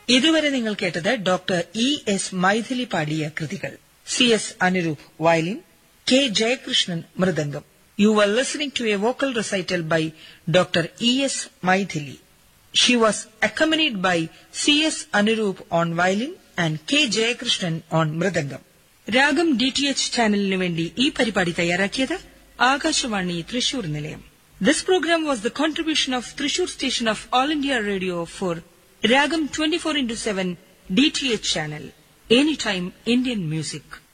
ഇതുവരെ നിങ്ങൾ കേട്ടത് ഡോക്ടർ ഇ എസ് മൈഥിലി പാടിയ കൃതികൾ. C S Anuroop violin, K Jayakrishnan mridangam. You were listening to a vocal recital by Dr. E. S. Maithili. She was accompanied by C. S. Anurup on violin and K. Jayakrishnan on mridangam. രാഗം DTH ചാനലിനു വേണ്ടി ഈ പരിപാടി തയ്യാറാക്കിയത് ആകാശവാണി തൃശൂർ നിലയം. This program was the contribution of Thrissur station of All India Radio for Ragam 24/7 DTH channel. Anytime Indian music.